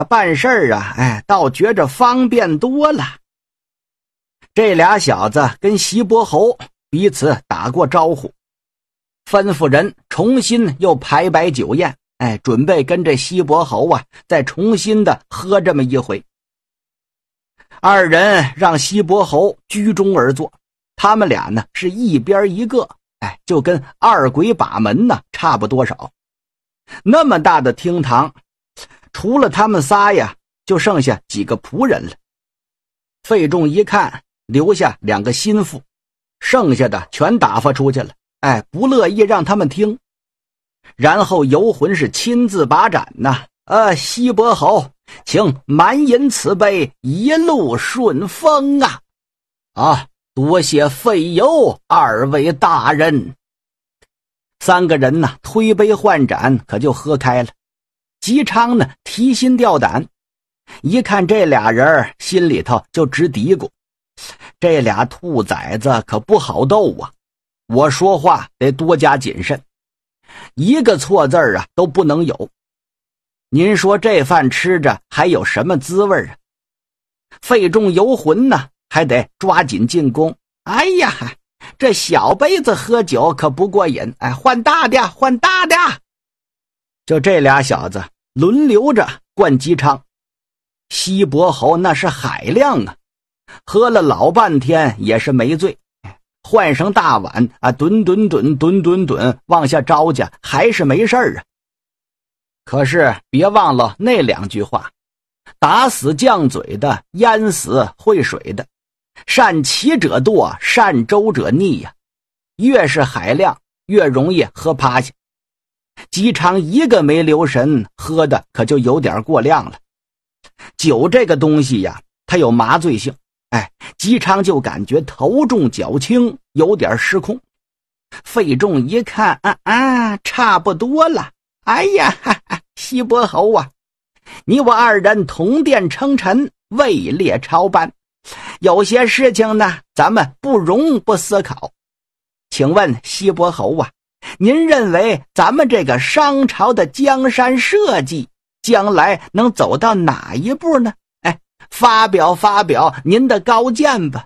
办事儿啊，倒觉着方便多了。这俩小子跟西伯侯彼此打过招呼，吩咐人重新又排摆酒宴，准备跟这西伯侯啊再重新的喝这么一回。二人让西伯侯居中而坐，他们俩呢是一边一个，就跟二鬼把门呢差不多少。那么大的厅堂，除了他们仨呀，就剩下几个仆人了。费仲一看，留下2个心腹，剩下的全打发出去了，不乐意让他们听。然后游魂是亲自把盏呐，西伯侯，请满饮此杯，一路顺风啊！多谢费尤二位大人。3个人呢推杯换盏，可就喝开了。姬昌呢提心吊胆，一看这俩人，心里头就直嘀咕，这俩兔崽子可不好斗啊，我说话得多加谨慎，一个错字啊都不能有。您说这饭吃着还有什么滋味啊？费仲游魂呢还得抓紧进攻。哎呀，这小杯子喝酒可不过瘾，换大的，换大的。就这俩小子轮流着灌姬昌。西伯侯那是海量啊，喝了老半天也是没醉，换上大碗吨往下招去，还是没事啊。可是别忘了那2句话，打死犟嘴的，淹死会水的，善骑者惰，善舟者溺呀。越是海量，越容易喝趴下。姬昌一个没留神，喝的可就有点过量了。酒这个东西呀，它有麻醉性，姬昌就感觉头重脚轻，有点失控。费仲一看，差不多了。哎呀，西伯侯啊，你我二人同殿称臣，位列朝班，有些事情呢，咱们不容不思考。请问西伯侯啊，您认为咱们这个商朝的江山社稷，将来能走到哪一步呢？发表发表您的高见吧。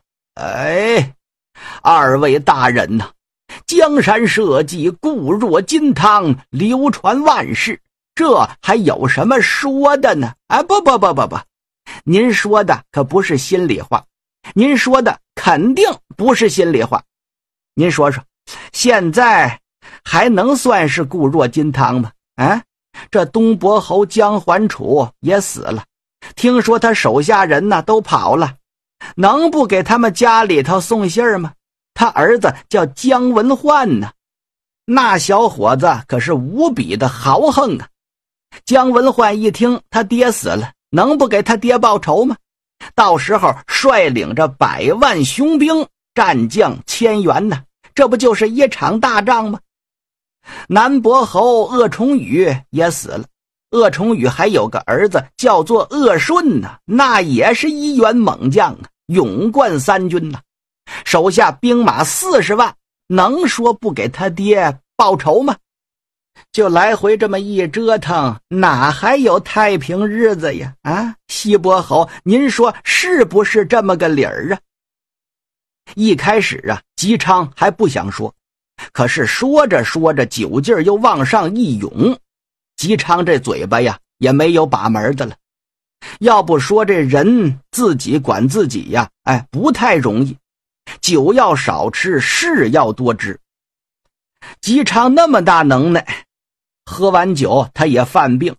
二位大人呐，江山社稷固若金汤，流传万世，这还有什么说的呢？不，您说的可不是心里话，您说的肯定不是心里话。您说说，现在还能算是固若金汤吗？这东伯侯姜桓楚也死了，听说他手下人呢都跑了，能不给他们家里头送信儿吗？他儿子叫姜文焕呢，那小伙子可是无比的豪横啊。姜文焕一听他爹死了，能不给他爹报仇吗？到时候率领着100万雄兵，战将1000员呢，这不就是一场大仗吗？南伯侯鄂崇宇也死了，鄂崇宇还有个儿子叫做鄂顺呢，那也是一员猛将啊，勇冠3军呢，手下兵马40万，能说不给他爹报仇吗？就来回这么一折腾，哪还有太平日子呀？西伯侯，您说是不是这么个理儿啊？一开始姬昌还不想说，可是说着说着，酒劲儿又往上一涌，姬昌这嘴巴呀也没有把门的了。要不说这人自己管自己呀，不太容易，酒要少吃，事要多知。姬昌那么大能耐，喝完酒他也犯病。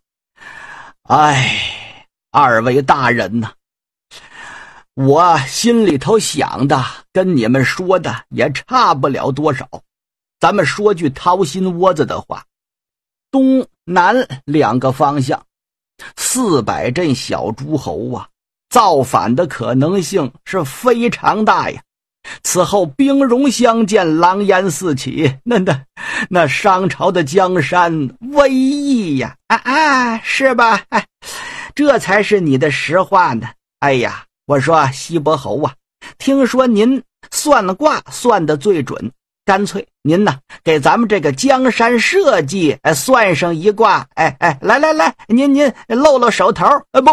二位大人呐，我心里头想的跟你们说的也差不了多少。咱们说句掏心窝子的话，东南2个方向400镇小诸侯啊，造反的可能性是非常大呀。此后兵戎相见，狼烟四起，那商朝的江山威仪呀，是吧？这才是你的实话呢。我说西伯侯啊，听说您算卦算得最准，干脆您呢给咱们这个江山社稷算上一卦。来，您露露手头。不，